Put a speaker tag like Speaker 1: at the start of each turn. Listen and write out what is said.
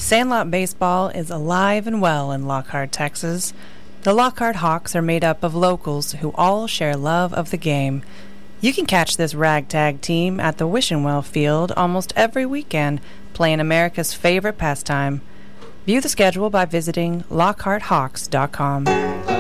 Speaker 1: Sandlot baseball is alive and well in Lockhart, Texas. The Lockhart Hawks are made up of locals who all share love of the game. You can catch this ragtag team at the Wishenwell Field almost every weekend, playing America's favorite pastime. View the schedule by visiting LockhartHawks.com.